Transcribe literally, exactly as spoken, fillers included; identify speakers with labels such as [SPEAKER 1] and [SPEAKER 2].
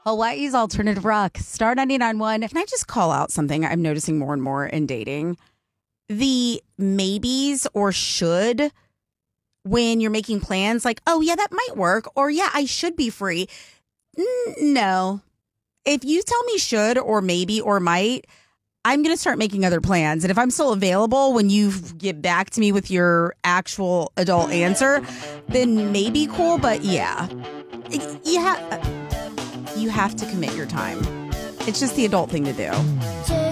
[SPEAKER 1] Hawaii's Alternative Rock, Star ninety-nine point one. Can I just call out something I'm noticing more and more in dating? The maybes or should when you're making plans, like, oh, yeah, that might work. Or, yeah, I should be free. N- no. If you tell me should or maybe or might, I'm going to start making other plans. And if I'm still available when you get back to me with your actual adult answer, then maybe cool. But yeah, you, ha- you have to commit your time. It's just the adult thing to do.